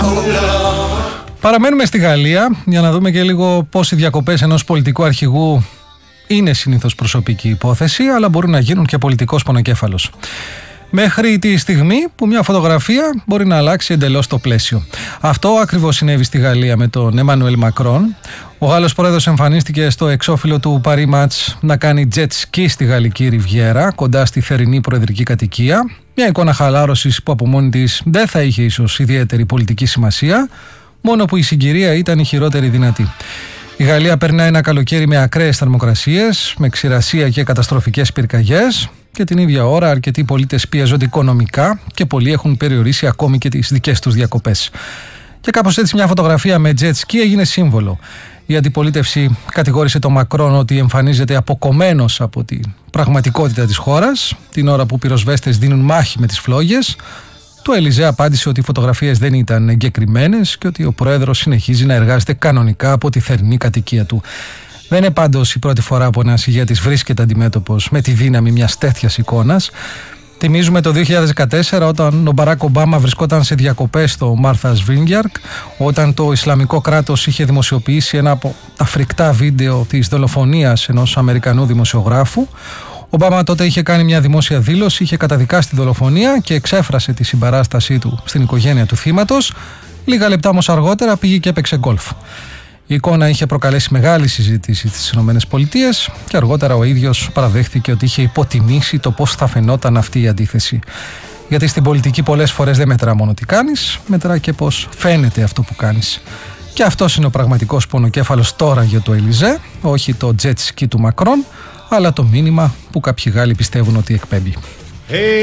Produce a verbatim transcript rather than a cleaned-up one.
Παραμένουμε στη Γαλλία για να δούμε και λίγο πώς οι διακοπές ενός πολιτικού αρχηγού είναι συνήθως προσωπική υπόθεση, αλλά μπορούν να γίνουν και πολιτικός πονοκέφαλος. Μέχρι τη στιγμή που μια φωτογραφία μπορεί να αλλάξει εντελώς το πλαίσιο. Αυτό ακριβώς συνέβη στη Γαλλία με τον Εμμανουέλ Μακρόν. Ο Γάλλος πρόεδρος εμφανίστηκε στο εξώφυλλο του Paris Match να κάνει jet ski στη γαλλική Ριβιέρα, κοντά στη θερινή προεδρική κατοικία. Μια εικόνα χαλάρωσης που από μόνη της δεν θα είχε ίσως ιδιαίτερη πολιτική σημασία, μόνο που η συγκυρία ήταν η χειρότερη δυνατή. Η Γαλλία περνά ένα καλοκαίρι με ακραίες θερμοκρασίες, με ξηρασία και καταστροφικές πυρκαγιές, και την ίδια ώρα αρκετοί πολίτες πιέζονται οικονομικά και πολλοί έχουν περιορίσει ακόμη και τις δικές τους διακοπές. Και κάπως έτσι μια φωτογραφία με jet ski έγινε σύμβολο. Η αντιπολίτευση κατηγόρησε τον Μακρόν ότι εμφανίζεται αποκομμένος από την πραγματικότητα της χώρας, την ώρα που πυροσβέστες δίνουν μάχη με τις φλόγες. Το Ελιζέ απάντησε ότι οι φωτογραφίες δεν ήταν εγκεκριμένες και ότι ο πρόεδρος συνεχίζει να εργάζεται κανονικά από τη θερινή κατοικία του. Δεν είναι πάντως η πρώτη φορά που ένας ηγέτης βρίσκεται αντιμέτωπος με τη δύναμη μιας τέτοιας εικόνας. Θυμίζουμε το δύο χιλιάδες δεκατέσσερα, όταν ο Μπαράκ Ομπάμα βρισκόταν σε διακοπές στο Μάρθας Βίνγκιαρκ, όταν το Ισλαμικό κράτος είχε δημοσιοποιήσει ένα από τα φρικτά βίντεο της δολοφονίας ενός Αμερικανού δημοσιογράφου. Ο Ομπάμα τότε είχε κάνει μια δημόσια δήλωση, είχε καταδικάσει τη δολοφονία και εξέφρασε τη συμπαράστασή του στην οικογένεια του θύματος. Λίγα λεπτά όμως αργότερα πήγε και έπαιξε γκολφ. Η εικόνα είχε προκαλέσει μεγάλη συζήτηση στις ΗΠΑ και αργότερα ο ίδιος παραδέχθηκε ότι είχε υποτιμήσει το πώς θα φαινόταν αυτή η αντίθεση. Γιατί στην πολιτική πολλές φορές δεν μετρά μόνο τι κάνεις, μετρά και πώς φαίνεται αυτό που κάνεις. Και αυτός είναι ο πραγματικός πονοκέφαλος τώρα για το Ελιζέ, όχι το jet ski του Μακρόν, αλλά το μήνυμα που κάποιοι Γάλλοι πιστεύουν ότι εκπέμπει. Hey.